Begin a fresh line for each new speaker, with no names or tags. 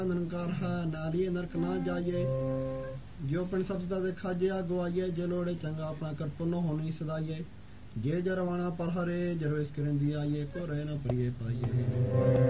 ਨਿਰੰਕਾਰ ਹੈ, ਨਾਰੀਏ ਨਰਕ ਨਾ ਜਾਈਏ। ਜੋ ਪਿੰਡ ਸਬਦਾ ਦੇ ਖਾਜੇ ਗਵਾਈਏ, ਜੇ ਲੋੜੇ ਚੰਗਾ ਆਪਣਾ ਕਰ ਪੁੰਨ ਹੋਣੀ ਸਦਾਈਏ। ਜੇ ਜਰਵਾਣਾ ਪਰ ਹਰੇ, ਜਰੋ ਇਸ ਕਰਿੰਦੀ ਆਈਏ, ਕੋ ਰਹਿ ਨਾ ਪਰੀਏ ਪਾਈਏ।